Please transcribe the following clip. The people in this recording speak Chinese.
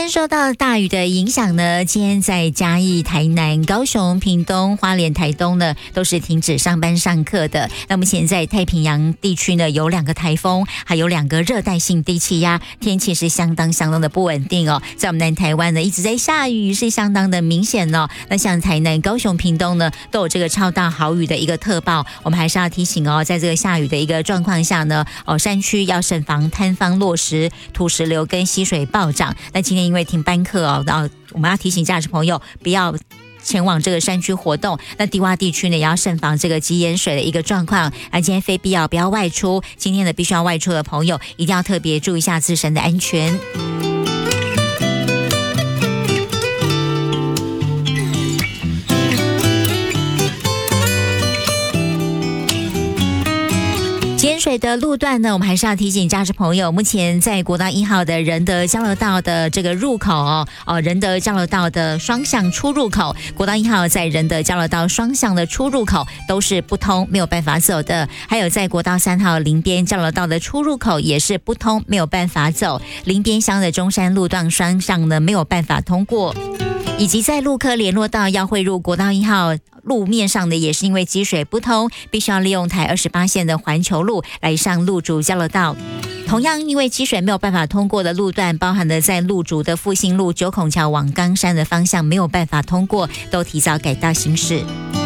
天受到大雨的影响呢，今天在嘉义、台南、高雄、屏东、花莲、台东呢都是停止上班上课的。那目前在太平洋地区呢有2个台风，还有2个热带性低气压，天气是相当的不稳定哦。在我们南台湾呢一直在下雨，是相当的明显哦。那像台南、高雄、屏东呢都有这个超大豪雨的一个特报，我们还是要提醒哦，在这个下雨的一个状况下呢，山区要慎防坍方落石、土石流跟溪水暴涨。那今天因为停班课哦，然后我们要提醒驾驶朋友不要前往这个山区活动。那低洼地区呢也要慎防这个积淹水的一个状况。那今天非必要不要外出，今天的必须要外出的朋友一定要特别注意一下自身的安全。淹水的路段呢，我们还是要提醒驾驶朋友，目前在国道1号的仁德交流道的这个入口仁德交流道的双向出入口，国道1号在仁德交流道双向的出入口都是不通，没有办法走的。还有在国道3号林边交流道的出入口也是不通，没有办法走。林边乡的中山路段双向呢没有办法通过，以及在路科联络道要汇入国道1号路面上的也是因为积水不通，必须要利用台28线的环球路来上路竹交流道。同样因为积水没有办法通过的路段，包含了在路竹的复兴路九孔桥往冈山的方向没有办法通过，都提早改道行驶。